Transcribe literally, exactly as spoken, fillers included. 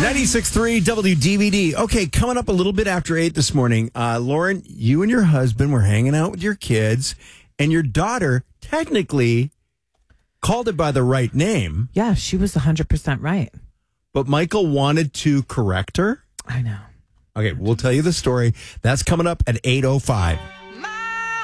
ninety-six point three W D V D. Okay, coming up a little bit after eight this morning. Uh, Lauren, you and your husband were hanging out with your kids, and your daughter technically called it by the right name. Yeah, she was one hundred percent right. But Michael wanted to correct her. I know. Okay, we'll tell you the story. That's coming up at eight oh five.